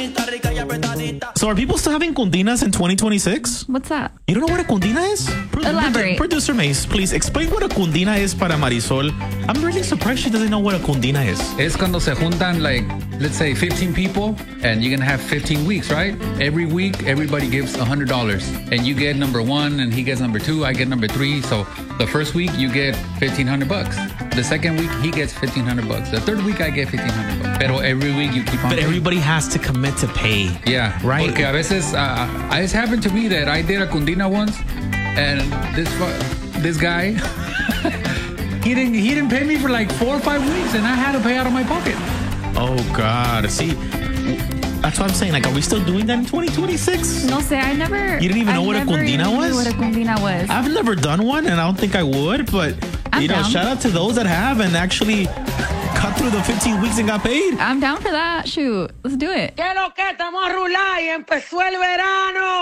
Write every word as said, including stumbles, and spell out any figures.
So are people still having cundinas in twenty twenty-six? What's that? You don't know what a cundina is? Pro- Elaborate. Producer Mace, please explain what a cundina is para Marisol. I'm really surprised she doesn't know what a cundina is. Es cuando se juntan, like, let's say fifteen people, and you're going to have fifteen weeks, right? Every week, everybody gives one hundred dollars. And you get number one, and he gets number two, I get number three. So the first week, you get fifteen hundred bucks. The second week, he gets fifteen hundred bucks. The third week, I get fifteen hundred bucks. Pero every week, you keep on But paying. everybody has to commit to pay. Yeah. Right. Porque a veces, uh, it's happened to me that I did a cundina once, and this fu- this guy, he didn't he didn't pay me for like four or five weeks, and I had to pay out of my pocket. Oh, God. See, that's what I'm saying. Like, are we still doing that in twenty twenty-six? No sé, I never. You didn't even I know what a never cundina even was? knew what a cundina was. I've never done one, and I don't think I would, but, I'm you know, down. shout out to those that have and actually cut through the fifteen weeks and got paid. I'm down for that. Shoot, let's do it. ¿Qué lo que estamos a rular y empezó el verano?